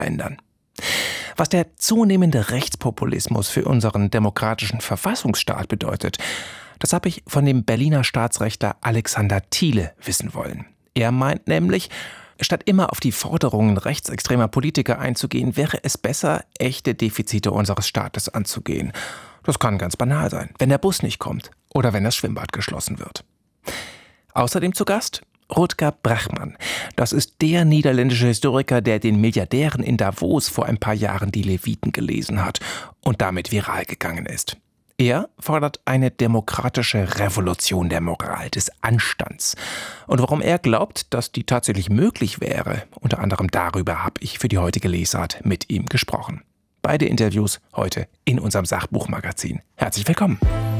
ändern. Was der zunehmende Rechtspopulismus für unseren demokratischen Verfassungsstaat bedeutet, das habe ich von dem Berliner Staatsrechtler Alexander Thiele wissen wollen. Er meint nämlich, statt immer auf die Forderungen rechtsextremer Politiker einzugehen, wäre es besser, echte Defizite unseres Staates anzugehen. Das kann ganz banal sein, wenn der Bus nicht kommt oder wenn das Schwimmbad geschlossen wird. Außerdem zu Gast Rutger Bregman. Das ist der niederländische Historiker, der den Milliardären in Davos vor ein paar Jahren die Leviten gelesen hat und damit viral gegangen ist. Er fordert eine demokratische Revolution der Moral, des Anstands. Und warum er glaubt, dass die tatsächlich möglich wäre, unter anderem darüber habe ich für die heutige Lesart mit ihm gesprochen. Beide Interviews heute in unserem Sachbuchmagazin. Herzlich willkommen.